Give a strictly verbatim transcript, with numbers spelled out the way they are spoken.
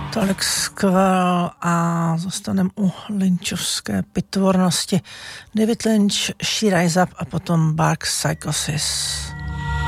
Tolik skvěl a zostaneme u lynchovské pitvornosti. David Lynch, She Rise Up a potom Bark Psychosis.